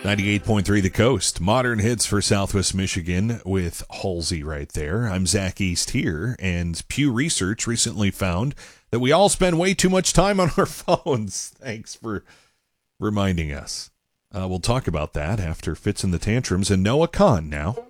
98.3 The Coast. Modern hits for Southwest Michigan with Halsey right there. I'm Zach East here, and Pew Research recently found that we all spend way too much time on our phones. Thanks for reminding us. We'll talk about that after Fits in the Tantrums and Noah Kahn now.